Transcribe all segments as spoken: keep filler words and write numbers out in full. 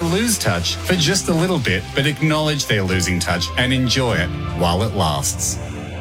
lose touch for just a little bit, but acknowledge they're losing touch and enjoy it while it lasts.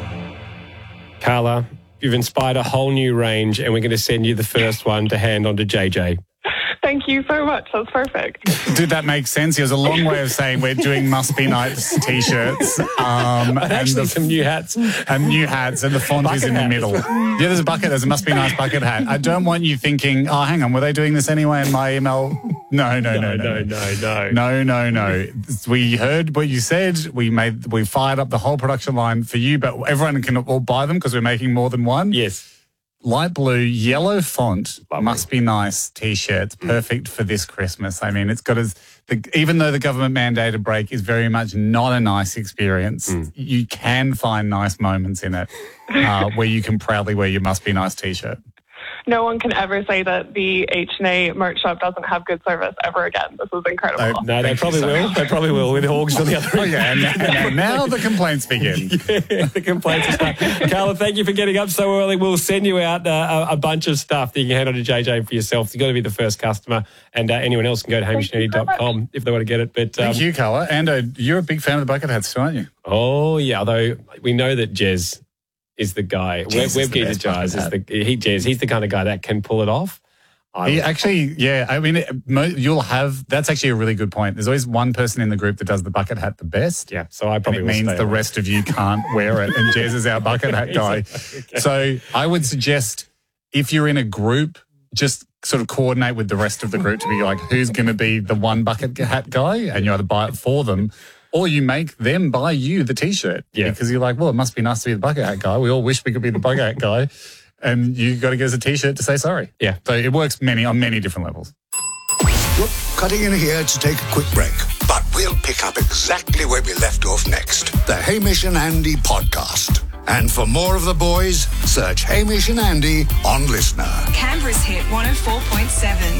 Carla, you've inspired a whole new range, and we're going to send you the first one to hand on to J J. Thank you so much. That's perfect. Did that make sense? It was a long way of saying we're doing Must Be Nice T-shirts. Um, and actually the, some new hats. And new hats, and the font Bucket is in hat. the middle. Yeah, there's a bucket. There's a Must Be Nice bucket hat. I don't want you thinking, oh, hang on, were they doing this anyway in my email? No, no, no, No, no. no, no. No, no, no. We heard what you said. We made, we fired up the whole production line for you, but everyone can all buy them because we're making more than one. Yes. Light blue, yellow font, Lovely. Must Be Nice T-shirts, perfect for this Christmas. I mean, it's got as, the, even though the government mandated break is very much not a nice experience, Mm. you can find nice moments in it uh, where you can proudly wear your Must Be Nice T-shirt. No one can ever say that the H and A merch shop doesn't have good service ever again. This is incredible. Oh, No, they Thank you probably so will. much. They probably will with Hogs on the other Oh, yeah, and, and now the complaints begin. Yeah, the complaints are starting. Carla, thank you for getting up so early. We'll send you out uh, a, a bunch of stuff that you can hand on to J J for yourself. You've got to be the first customer, and uh, anyone else can go to hamish and andy dot com if they want to get it. But um, Thank you, Carla. And uh, you're a big fan of the bucket hats too, aren't you? Oh, yeah, although we know that Jez is the guy. Jez Web, is the Web Geezer best Jazz is bucket the he Jez. He's the kind of guy that can pull it off. I He would- actually, yeah, I mean, it, mo- you'll have, that's actually a really good point. There's always one person in the group that does the bucket hat the best. yeah, so I And probably it will means stay the away. rest of you can't wear it. And Jez is our bucket hat guy. Okay. So I would suggest if you're in a group, just sort of coordinate with the rest of the group to be like, who's going to be the one bucket hat guy? And you either buy it for them or you make them buy you the T-shirt. Yeah. Because you're like, well, it must be nice to be the bucket hat guy. We all wish we could be the bucket hat guy. And you got to get us a T-shirt to say sorry. Yeah. So it works many on many different levels. Whoop, cutting in here to take a quick break. But we'll pick up exactly where we left off next. The Hamish and Andy podcast. And for more of the boys, search Hamish and Andy on Listener. Canberra's hit one oh four point seven.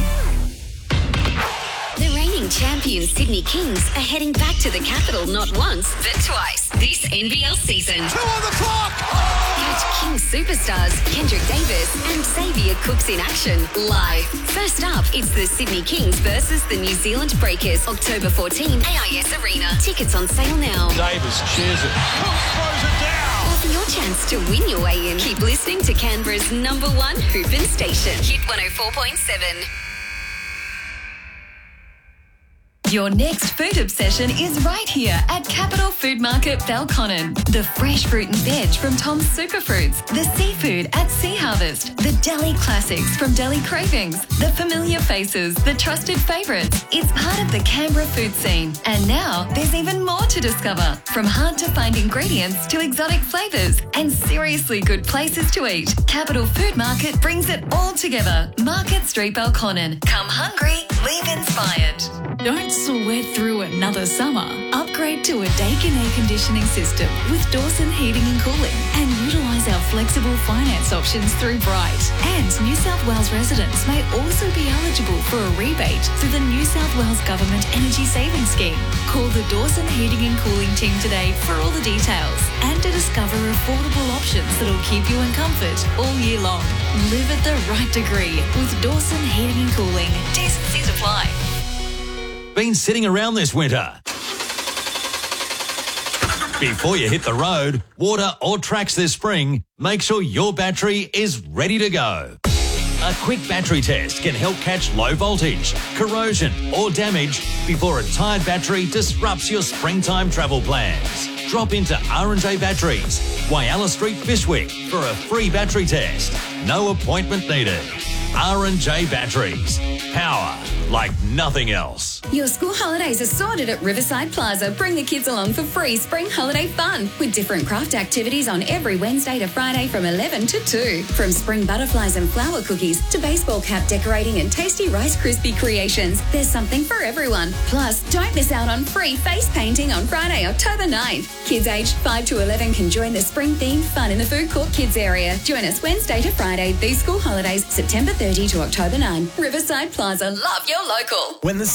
The reigning champions Sydney Kings are heading back to the capital not once, but twice this N B L season. Two on the clock! Catch Kings superstars Kendrick Davis and Xavier Cooks in action live. First up, it's the Sydney Kings versus the New Zealand Breakers, October fourteenth, A I S Arena. Tickets on sale now. Davis shares it. Cooks throws it down. Or for your chance to win your way in, keep listening to Canberra's number one hoopin' station, Hit one oh four point seven. Your next food obsession is right here at Capital Food Market Belconnen. The fresh fruit and veg from Tom's Superfruits, the seafood at Sea Harvest, the deli classics from Deli Cravings, the familiar faces, the trusted favourites. It's part of the Canberra food scene. And now there's even more to discover, from hard to find ingredients to exotic flavours and seriously good places to eat. Capital Food Market brings it all together. Market Street Belconnen. Come hungry, leave inspired. Don't sweat through another summer. Upgrade to a Daikin air conditioning system with Dawson Heating and Cooling and utilise our flexible finance options through Bright. And New South Wales residents may also be eligible for a rebate through the New South Wales Government Energy Savings Scheme. Call the Dawson Heating and Cooling team today for all the details and to discover affordable options that'll keep you in comfort all year long. Live at the right degree with Dawson Heating and Cooling. T's and C's apply. Been sitting around this winter? Before you hit the road, water or tracks this spring, make sure your battery is ready to go. A quick battery test can help catch low voltage, corrosion or damage before a tired battery disrupts your springtime travel plans. Drop into R and J Batteries, Whyalla Street, Bishwick for a free battery test. No appointment needed. R and J Batteries. Power like nothing else. Your school holidays are sorted at Riverside Plaza. Bring the kids along for free spring holiday fun with different craft activities on every Wednesday to Friday from eleven to two. From spring butterflies and flower cookies to baseball cap decorating and tasty Rice Krispie creations, there's something for everyone. Plus, don't miss out on free face painting on Friday, October ninth. Kids aged five to eleven can join the spring-themed fun in the food court kids area. Join us Wednesday to Friday these school holidays, September thirtieth to October ninth. Riverside Plaza. Love your local. When the